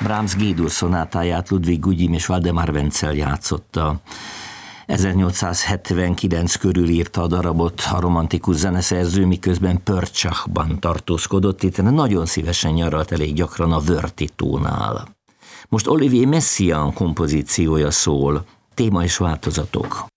Brahms G-dur szonátáját Ludwig Gugyim és Waldemar Wenzel játszotta. 1879 körül írta a darabot a romantikus zeneszerző, miközben Pörcsachban tartózkodott, itt nagyon szívesen nyaralt elég gyakran a Wörthi-tónál. Most Olivier Messiaen kompozíciója szól, téma és változatok.